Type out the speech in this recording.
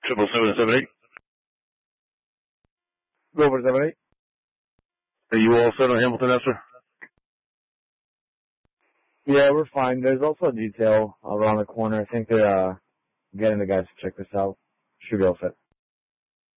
77778. Go over 78. Are you all set on Hamilton, Esther? Yeah, we're fine. There's also a detail around the corner. I think they're getting the guys to check this out. Should be all set.